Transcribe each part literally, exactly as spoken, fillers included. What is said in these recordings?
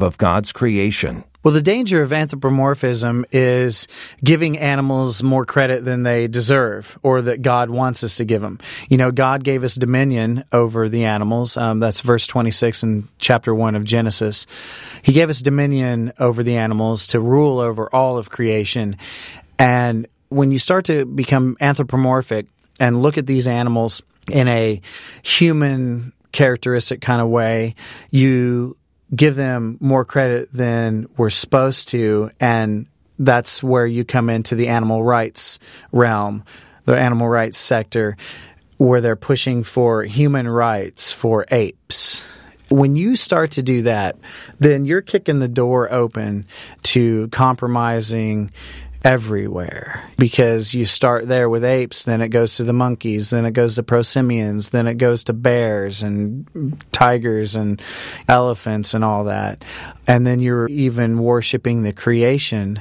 of God's creation. Well, the danger of anthropomorphism is giving animals more credit than they deserve, or that God wants us to give them. You know, God gave us dominion over the animals. Um, that's verse twenty-six in chapter one of Genesis. He gave us dominion over the animals to rule over all of creation. And when you start to become anthropomorphic and look at these animals in a human characteristic kind of way, you give them more credit than we're supposed to, and that's where you come into the animal rights realm, the animal rights sector, where they're pushing for human rights for apes. When you start to do that, then you're kicking the door open to compromising everywhere, because you start there with apes, then it goes to the monkeys, then it goes to prosimians, then it goes to bears and tigers and elephants and all that. And then you're even worshiping the creation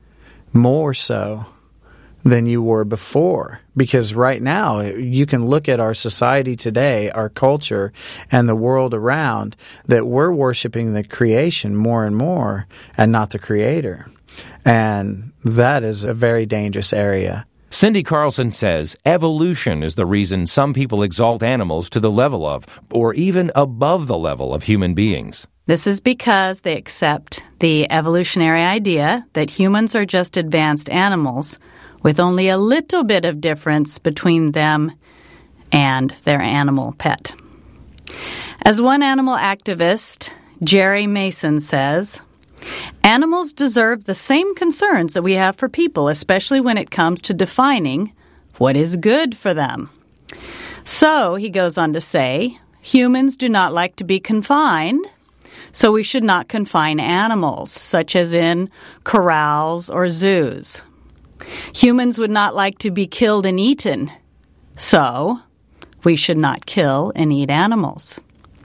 more so than you were before. Because right now, you can look at our society today, our culture, and the world around, that we're worshiping the creation more and more and not the Creator. And that is a very dangerous area. Cindy Carlson says evolution is the reason some people exalt animals to the level of, or even above the level of, human beings. This is because they accept the evolutionary idea that humans are just advanced animals with only a little bit of difference between them and their animal pet. As one animal activist, Jerry Mason, says, animals deserve the same concerns that we have for people, especially when it comes to defining what is good for them. So, he goes on to say, humans do not like to be confined, so we should not confine animals, such as in corrals or zoos. Humans would not like to be killed and eaten, so we should not kill and eat animals.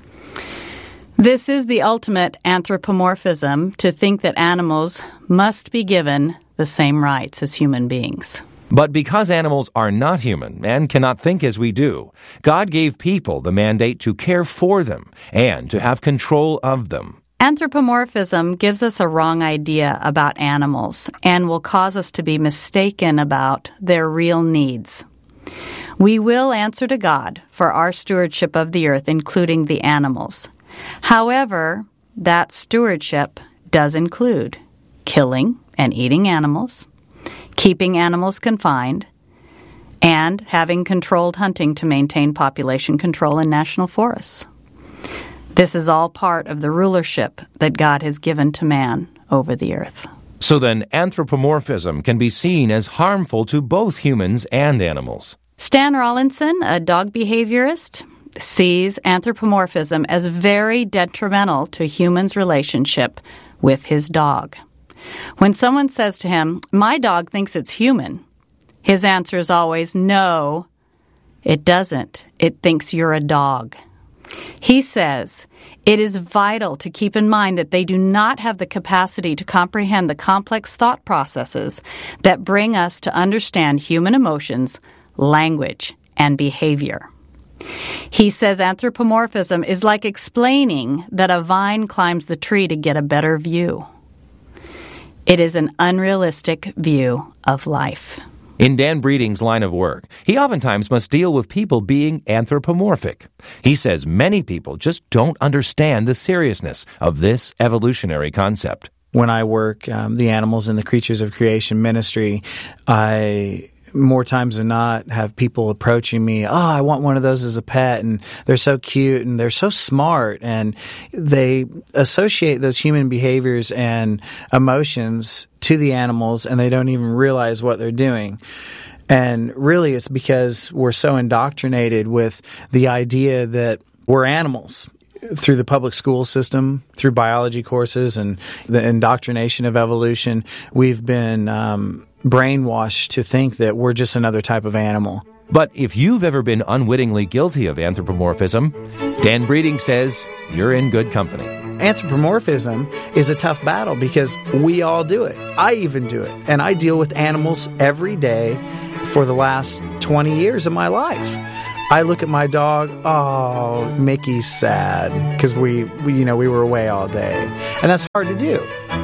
This is the ultimate anthropomorphism, to think that animals must be given the same rights as human beings. But because animals are not human and cannot think as we do, God gave people the mandate to care for them and to have control of them. Anthropomorphism gives us a wrong idea about animals and will cause us to be mistaken about their real needs. We will answer to God for our stewardship of the earth, including the animals. However, that stewardship does include killing and eating animals, keeping animals confined, and having controlled hunting to maintain population control in national forests. This is all part of the rulership that God has given to man over the earth. So then, anthropomorphism can be seen as harmful to both humans and animals. Stan Rawlinson, a dog behaviorist, sees anthropomorphism as very detrimental to humans' relationship with his dog. When someone says to him, "My dog thinks it's human," his answer is always, "No, it doesn't. It thinks you're a dog." He says, it is vital to keep in mind that they do not have the capacity to comprehend the complex thought processes that bring us to understand human emotions, language, and behavior. He says anthropomorphism is like explaining that a vine climbs the tree to get a better view. It is an unrealistic view of life. In Dan Breeding's line of work, he oftentimes must deal with people being anthropomorphic. He says many people just don't understand the seriousness of this evolutionary concept. When I work um, the animals in the Creatures of Creation ministry, I more times than not have people approaching me, "Oh, I want one of those as a pet, and they're so cute, and they're so smart," and they associate those human behaviors and emotions to the animals, and they don't even realize what they're doing. And really, it's because we're so indoctrinated with the idea that we're animals. Through the public school system, through biology courses, and the indoctrination of evolution, we've been um, brainwashed to think that we're just another type of animal. But if you've ever been unwittingly guilty of anthropomorphism, Dan Breeding says you're in good company. Anthropomorphism is a tough battle because we all do it. I even do it. And I deal with animals every day for the last twenty years of my life. I look at my dog, oh, Mickey's sad because we, we, you know, we were away all day. And that's hard to do.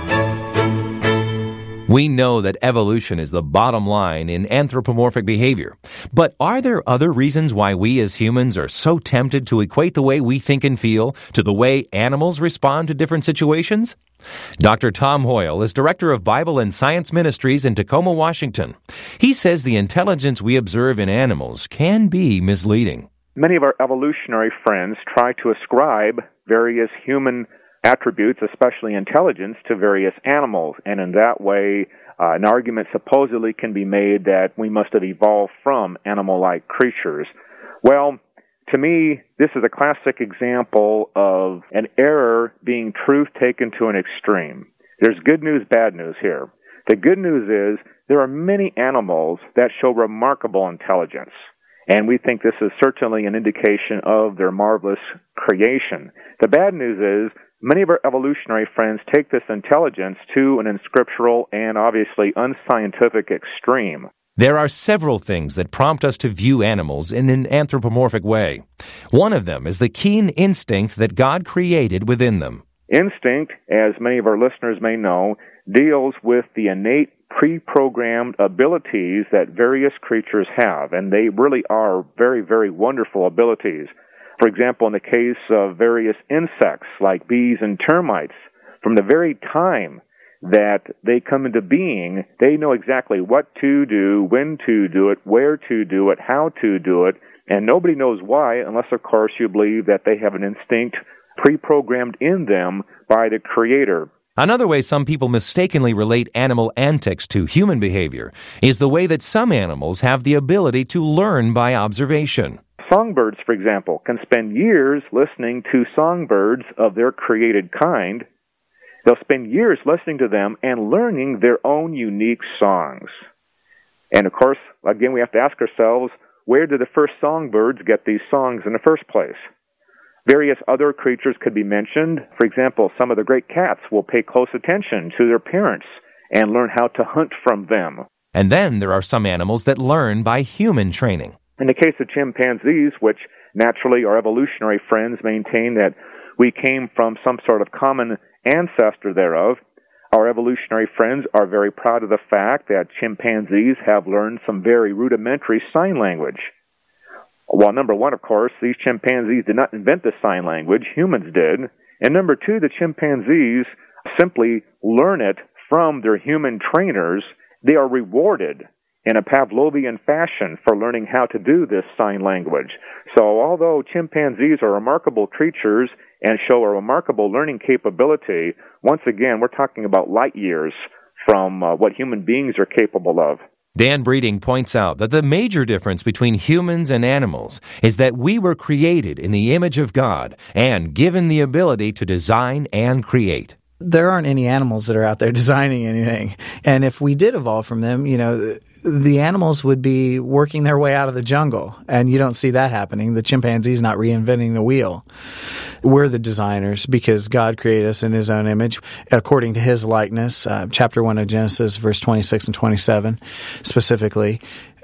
We know that evolution is the bottom line in anthropomorphic behavior. But are there other reasons why we as humans are so tempted to equate the way we think and feel to the way animals respond to different situations? Doctor Tom Hoyle is Director of Bible and Science Ministries in Tacoma, Washington. He says the intelligence we observe in animals can be misleading. Many of our evolutionary friends try to ascribe various human attributes, especially intelligence, to various animals, and in that way, uh, an argument supposedly can be made that we must have evolved from animal-like creatures. Well, to me, this is a classic example of an error being truth taken to an extreme. There's good news, bad news here. The good news is there are many animals that show remarkable intelligence, and we think this is certainly an indication of their marvelous creation. The bad news is many of our evolutionary friends take this intelligence to an unscriptural and obviously unscientific extreme. There are several things that prompt us to view animals in an anthropomorphic way. One of them is the keen instinct that God created within them. Instinct, as many of our listeners may know, deals with the innate pre-programmed abilities that various creatures have, and they really are very, very wonderful abilities. For example, in the case of various insects like bees and termites, from the very time that they come into being, they know exactly what to do, when to do it, where to do it, how to do it, and nobody knows why unless, of course, you believe that they have an instinct pre-programmed in them by the Creator. Another way some people mistakenly relate animal antics to human behavior is the way that some animals have the ability to learn by observation. Songbirds, for example, can spend years listening to songbirds of their created kind. They'll spend years listening to them and learning their own unique songs. And of course, again, we have to ask ourselves, where did the first songbirds get these songs in the first place? Various other creatures could be mentioned. For example, some of the great cats will pay close attention to their parents and learn how to hunt from them. And then there are some animals that learn by human training. In the case of chimpanzees, which naturally our evolutionary friends maintain that we came from some sort of common ancestor thereof, our evolutionary friends are very proud of the fact that chimpanzees have learned some very rudimentary sign language. Well, number one, of course, these chimpanzees did not invent the sign language, humans did. And number two, the chimpanzees simply learn it from their human trainers. They are rewarded in a Pavlovian fashion for learning how to do this sign language. So although chimpanzees are remarkable creatures and show a remarkable learning capability, once again, we're talking about light years from uh, what human beings are capable of. Dan Breeding points out that the major difference between humans and animals is that we were created in the image of God and given the ability to design and create. There aren't any animals that are out there designing anything. And if we did evolve from them, you know, the animals would be working their way out of the jungle. And you don't see that happening. The chimpanzee's not reinventing the wheel. We're the designers because God created us in His own image, according to His likeness. Uh, chapter one of Genesis, verse twenty-six and twenty-seven, specifically.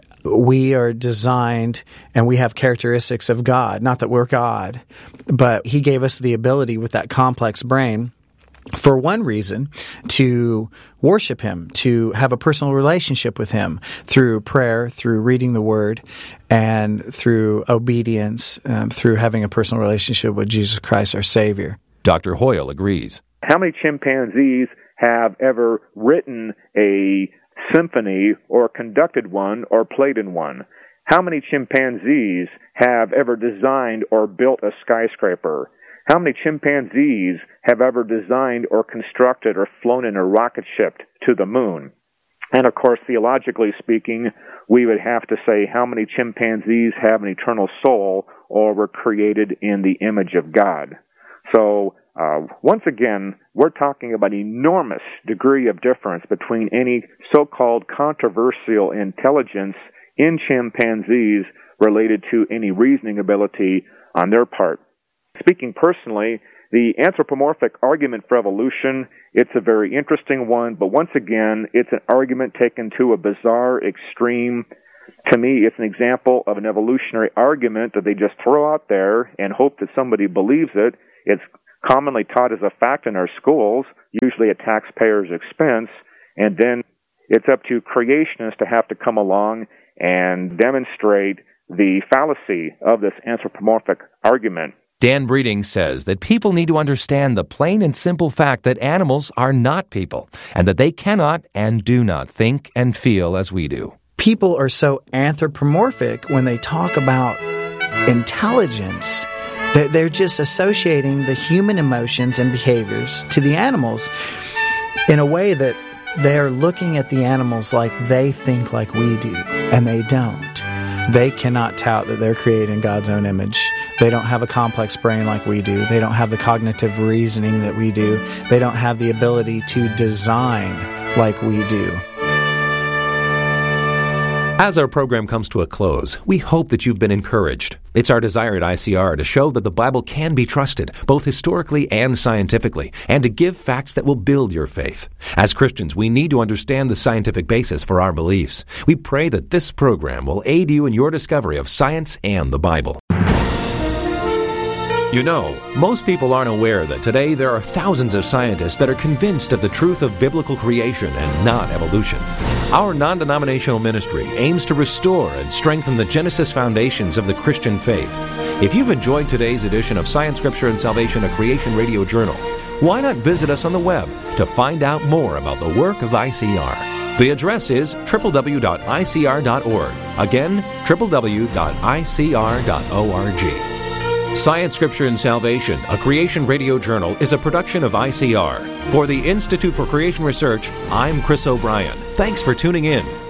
We are designed and we have characteristics of God. Not that we're God, but He gave us the ability with that complex brain, for one reason, to worship Him, to have a personal relationship with Him through prayer, through reading the Word, and through obedience, um, through having a personal relationship with Jesus Christ, our Savior. Doctor Hoyle agrees. How many chimpanzees have ever written a symphony or conducted one or played in one? How many chimpanzees have ever designed or built a skyscraper? How many chimpanzees have ever designed or constructed or flown in a rocket ship to the moon? And of course, theologically speaking, we would have to say how many chimpanzees have an eternal soul or were created in the image of God. So, uh, once again, we're talking about an enormous degree of difference between any so-called controversial intelligence in chimpanzees related to any reasoning ability on their part. Speaking personally, the anthropomorphic argument for evolution, it's a very interesting one, but once again, it's an argument taken to a bizarre extreme. To me, it's an example of an evolutionary argument that they just throw out there and hope that somebody believes it. It's commonly taught as a fact in our schools, usually at taxpayers' expense, and then it's up to creationists to have to come along and demonstrate the fallacy of this anthropomorphic argument. Dan Breeding says that people need to understand the plain and simple fact that animals are not people, and that they cannot and do not think and feel as we do. People are so anthropomorphic when they talk about intelligence that they're just associating the human emotions and behaviors to the animals in a way that they're looking at the animals like they think like we do, and they don't. They cannot tout that they're created in God's own image. They don't have a complex brain like we do. They don't have the cognitive reasoning that we do. They don't have the ability to design like we do. As our program comes to a close, we hope that you've been encouraged. It's our desire at I C R to show that the Bible can be trusted, both historically and scientifically, and to give facts that will build your faith. As Christians, we need to understand the scientific basis for our beliefs. We pray that this program will aid you in your discovery of science and the Bible. You know, most people aren't aware that today there are thousands of scientists that are convinced of the truth of biblical creation and not evolution. Our non-denominational ministry aims to restore and strengthen the Genesis foundations of the Christian faith. If you've enjoyed today's edition of Science, Scripture, and Salvation, a Creation Radio Journal, why not visit us on the web to find out more about the work of I C R? The address is w w w dot i c r dot org. Again, w w w dot i c r dot org. Science, Scripture, and Salvation, a Creation Radio Journal, is a production of I C R. For the Institute for Creation Research, I'm Chris O'Brien. Thanks for tuning in.